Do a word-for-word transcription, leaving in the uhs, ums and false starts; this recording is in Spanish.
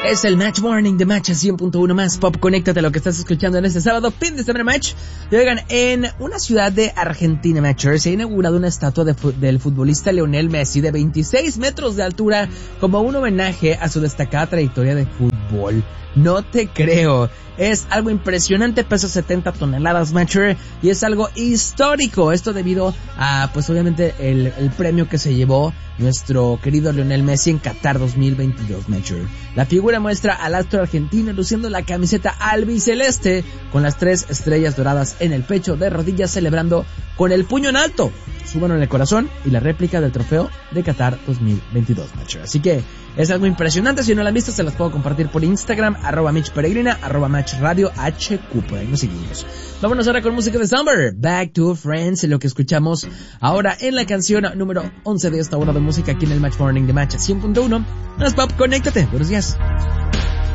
Es el Match Morning de Match cien punto uno más Pop. Conéctate a lo que estás escuchando en este sábado, fin de semana Match. Y oigan, en una ciudad de Argentina, Matcher, se ha inaugurado una estatua de fu- del futbolista Lionel Messi de veintiséis metros de altura como un homenaje a su destacada trayectoria de fútbol. No te creo. Es algo impresionante, pesa setenta toneladas, Matcher, y es algo histórico. Esto debido a, pues obviamente, el, el premio que se llevó nuestro querido Lionel Messi en Qatar dos mil veintidós, Matcher. La figura muestra al astro argentino luciendo la camiseta albiceleste con las tres estrellas doradas en el pecho, de rodillas, celebrando con el puño en alto su mano en el corazón y la réplica del trofeo de Qatar dos mil veintidós, Matcher. Así que es algo impresionante. Si no la han visto, se las puedo compartir por Instagram, arroba Mitch Peregrina, arroba Match Radio H Q, por ahí nos seguimos. Vámonos ahora con música de Summer, Back to Friends, lo que escuchamos ahora en la canción número once de esta hora de música aquí en el Match Morning de Match cien punto uno. Más Pop, conéctate. Buenos días.